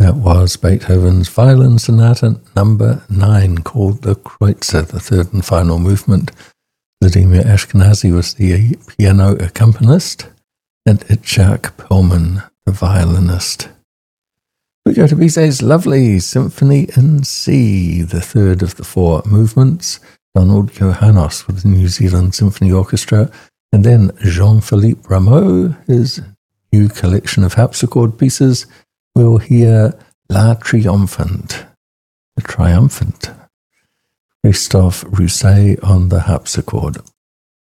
That was Beethoven's Violin Sonata number 9, called the Kreutzer, the third and final movement. Vladimir Ashkenazy was the piano accompanist, and Itzhak Perlman, the violinist. We go to Bizet's lovely Symphony in C, the third of the 4 movements. Donald Johannes with the New Zealand Symphony Orchestra, and then Jean-Philippe Rameau, his new collection of harpsichord pieces. We'll hear La Triomphante, the Triumphant. Christophe Rousset on the harpsichord.